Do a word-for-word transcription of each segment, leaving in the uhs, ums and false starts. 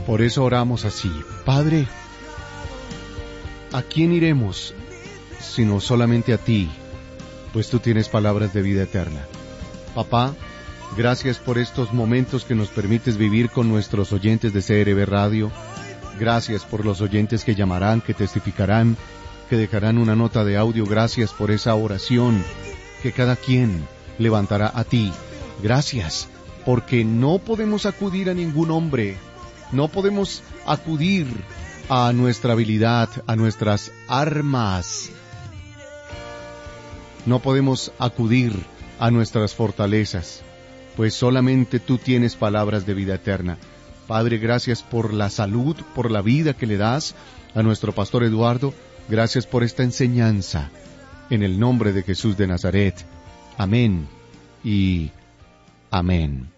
Por eso oramos así: Padre, ¿a quién iremos sino solamente a ti? Pues tú tienes palabras de vida eterna. Papá, gracias por estos momentos que nos permites vivir con nuestros oyentes de C R B Radio. Gracias por los oyentes que llamarán, que testificarán, que dejarán una nota de audio. Gracias por esa oración que cada quien levantará a ti. Gracias, porque no podemos acudir a ningún hombre, no podemos acudir a nuestra habilidad, a nuestras armas, no podemos acudir a nuestras fortalezas, pues solamente tú tienes palabras de vida eterna. Padre, gracias por la salud, por la vida que le das a nuestro pastor Eduardo. Gracias por esta enseñanza. En el nombre de Jesús de Nazaret. Amén y amén.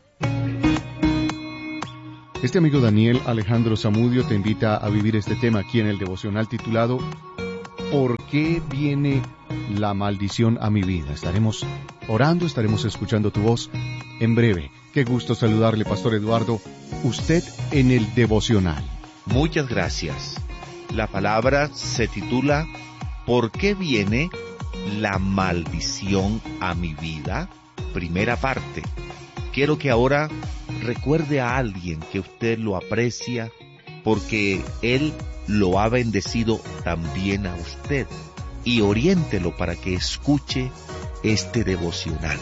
Este amigo Daniel Alejandro Zamudio te invita a vivir este tema aquí en el devocional titulado ¿Por qué viene la maldición a mi vida? Estaremos orando, estaremos escuchando tu voz en breve. Qué gusto saludarle, Pastor Eduardo, usted en el devocional. Muchas gracias. La palabra se titula ¿Por qué viene la maldición a mi vida? Primera parte. Quiero que ahora recuerde a alguien que usted lo aprecia porque él lo ha bendecido también a usted y oriéntelo para que escuche este devocional.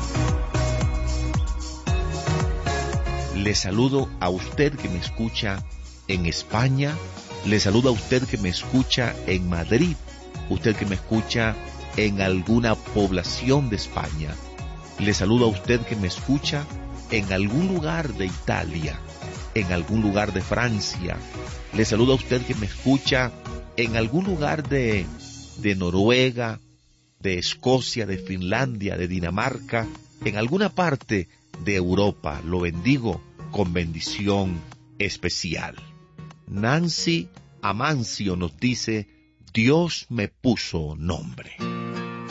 Le saludo a usted que me escucha en España, le saludo a usted que me escucha en Madrid, usted que me escucha en alguna población de España, le saludo a usted que me escucha en algún lugar de Italia, en algún lugar de Francia, le saludo a usted que me escucha en algún lugar de, de Noruega, de Escocia, de Finlandia, de Dinamarca, en alguna parte de Europa. Lo bendigo con bendición especial. Nancy Amancio nos dice: Dios me puso nombre.